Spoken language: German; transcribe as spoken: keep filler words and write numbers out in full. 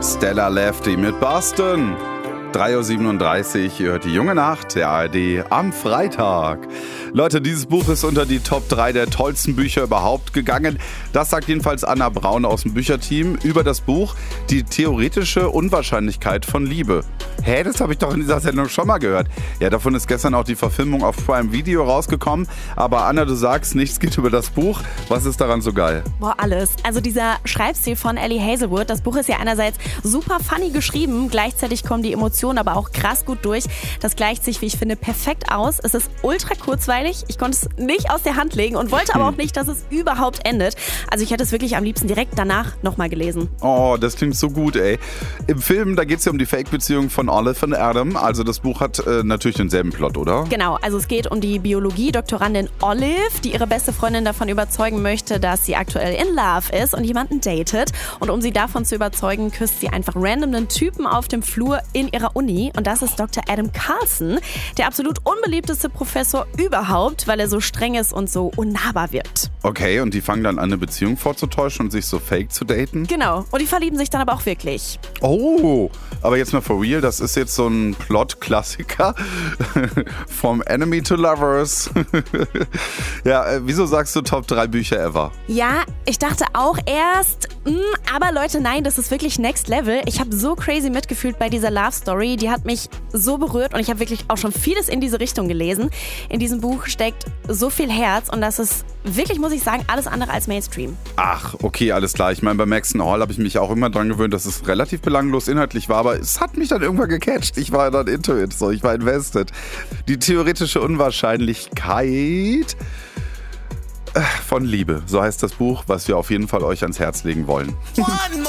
Stella Lefty mit Boston. drei Uhr siebenunddreißig, ihr hört die junge Nacht der A R D am Freitag. Leute, dieses Buch ist unter die Top drei der tollsten Bücher überhaupt gegangen. Das sagt jedenfalls Anna Braun aus dem Bücherteam über das Buch Die theoretische Unwahrscheinlichkeit von Liebe. Hä, das habe ich doch in dieser Sendung schon mal gehört. Ja, davon ist gestern auch die Verfilmung auf Prime Video rausgekommen. Aber Anna, du sagst, nichts geht über das Buch. Was ist daran so geil? Boah, alles. Also dieser Schreibstil von Ellie Hazelwood, das Buch ist ja einerseits super funny geschrieben, gleichzeitig kommen die Emotionen aber auch krass gut durch. Das gleicht sich, wie ich finde, perfekt aus. Es ist ultra kurzweilig. Ich konnte es nicht aus der Hand legen und wollte aber auch nicht, dass es überhaupt endet. Also ich hätte es wirklich am liebsten direkt danach nochmal gelesen. Oh, das klingt so gut, ey. Im Film, da geht es ja um die Fake-Beziehung von Olive und Adam. Also das Buch hat äh, natürlich denselben Plot, oder? Genau, also es geht um die Biologie-Doktorandin Olive, die ihre beste Freundin davon überzeugen möchte, dass sie aktuell in Love ist und jemanden datet. Und um sie davon zu überzeugen, küsst sie einfach random einen Typen auf dem Flur in ihrer Uni. Und das ist Doktor Adam Carlson, der absolut unbeliebteste Professor überhaupt, weil er so streng ist und so unnahbar wirkt. Okay, und die fangen dann an, eine Beziehung vorzutäuschen und sich so fake zu daten? Genau, und die verlieben sich dann aber auch wirklich. Oh, aber jetzt mal for real, das ist jetzt so ein Plot-Klassiker. From Enemy to Lovers. Ja, äh, wieso sagst du Top drei Bücher ever? Ja, ich dachte auch erst, mh, aber Leute, nein, das ist wirklich Next Level. Ich habe so crazy mitgefühlt bei dieser Love Story, die hat mich so berührt und ich habe wirklich auch schon vieles in diese Richtung gelesen. In diesem Buch steckt so viel Herz und das ist wirklich, muss ich sagen, alles andere als Mainstream. Ach, okay, alles klar. Ich meine, bei Maxton Hall habe ich mich auch immer dran gewöhnt, dass es relativ belanglos inhaltlich war, aber es hat mich dann irgendwann gecatcht. Ich war dann into it, so, ich war invested. Die theoretische Unwahrscheinlichkeit von Liebe, so heißt das Buch, was wir auf jeden Fall euch ans Herz legen wollen.